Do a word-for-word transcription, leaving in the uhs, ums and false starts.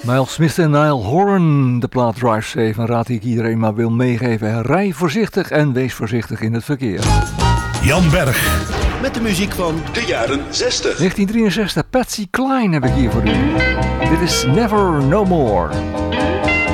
Miles Smith en Niall Horan, de plaat Drive Safe. En raad ik iedereen maar wil meegeven. Rij voorzichtig en wees voorzichtig in het verkeer. Jan Berg. Met de muziek van de jaren zestig. negentien drieënzestig, Patsy Cline heb ik hier voor u. Dit is Never No More.